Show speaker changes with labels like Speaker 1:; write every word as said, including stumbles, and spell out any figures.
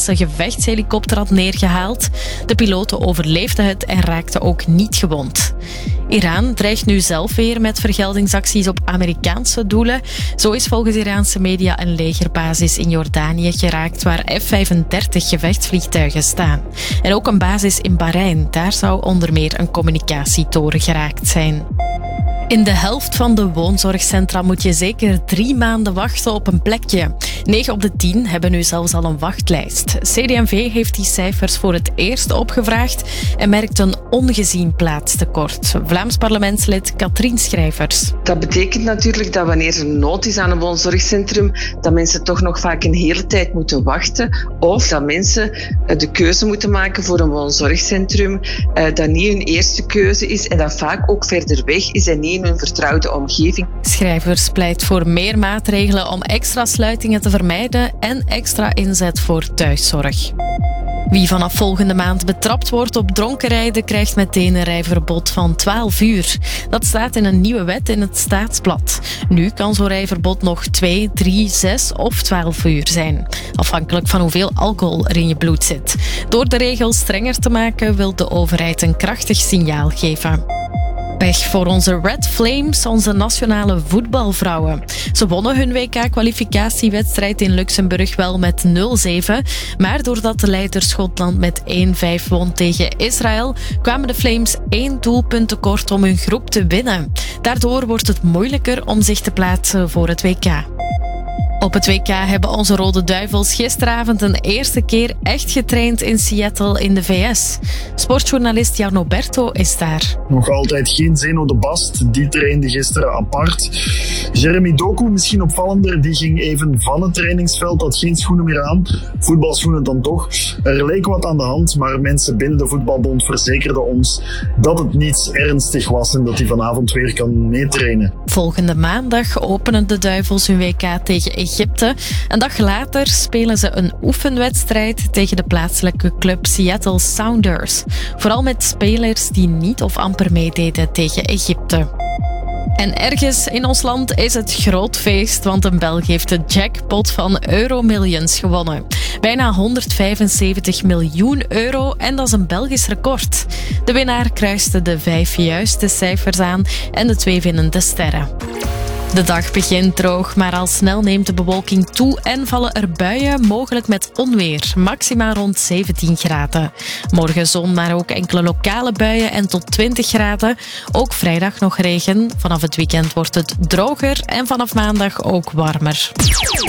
Speaker 1: Iraanse gevechtshelikopter had neergehaald. De piloten overleefden het en raakten ook niet gewond. Iran dreigt nu zelf weer met vergeldingsacties op Amerikaanse doelen. Zo is volgens Iraanse media een legerbasis in Jordanië geraakt waar F vijfendertig gevechtsvliegtuigen staan. En ook een basis in Bahrein. Daar zou onder meer een communicatietoren geraakt zijn. In de helft van de woonzorgcentra moet je zeker drie maanden wachten op een plekje. negen op de tien hebben nu zelfs al een wachtlijst. C D M V heeft die cijfers voor het eerst opgevraagd en merkt een ongezien plaatstekort. Vlaams parlementslid Katrien Schrijvers.
Speaker 2: Dat betekent natuurlijk dat wanneer er nood is aan een woonzorgcentrum, dat mensen toch nog vaak een hele tijd moeten wachten. Of dat mensen de keuze moeten maken voor een woonzorgcentrum dat niet hun eerste keuze is en dat vaak ook verder weg is en niet in hun vertrouwde omgeving.
Speaker 1: Schrijvers pleit voor meer maatregelen om extra sluitingen te vermijden en extra inzet voor thuiszorg. Wie vanaf volgende maand betrapt wordt op dronkenrijden krijgt meteen een rijverbod van twaalf uur. Dat staat in een nieuwe wet in het Staatsblad. Nu kan zo'n rijverbod nog twee, drie, zes of twaalf uur zijn. Afhankelijk van hoeveel alcohol er in je bloed zit. Door de regels strenger te maken wil de overheid een krachtig signaal geven. Pech voor onze Red Flames, onze nationale voetbalvrouwen. Ze wonnen hun W K-kwalificatiewedstrijd in Luxemburg wel met nul zeven. Maar doordat de leider Schotland met één vijf won tegen Israël, kwamen de Flames één doelpunt tekort om hun groep te winnen. Daardoor wordt het moeilijker om zich te plaatsen voor het W K. Op het W K hebben onze Rode Duivels gisteravond een eerste keer echt getraind in Seattle in de V S. Sportjournalist Jarno Berto is daar.
Speaker 3: Nog altijd geen Zeno de Bast, die trainde gisteren apart. Jeremy Doku, misschien opvallender, die ging even van het trainingsveld, had geen schoenen meer aan. Voetbalschoenen dan toch. Er leek wat aan de hand, maar mensen binnen de voetbalbond verzekerden ons dat het niets ernstig was en dat hij vanavond weer kan meetrainen.
Speaker 1: Volgende maandag openen de Duivels hun W K tegen Egypte. Een dag later spelen ze een oefenwedstrijd tegen de plaatselijke club Seattle Sounders. Vooral met spelers die niet of amper meededen tegen Egypte. En ergens in ons land is het groot feest, want een Belg heeft de jackpot van Euromillions gewonnen. Bijna honderdvijfenzeventig miljoen euro en dat is een Belgisch record. De winnaar kruiste de vijf juiste cijfers aan en de twee winnende sterren. De dag begint droog, maar al snel neemt de bewolking toe en vallen er buien, mogelijk met onweer. Maxima rond zeventien graden. Morgen zon, maar ook enkele lokale buien en tot twintig graden. Ook vrijdag nog regen. Vanaf het weekend wordt het droger en vanaf maandag ook warmer.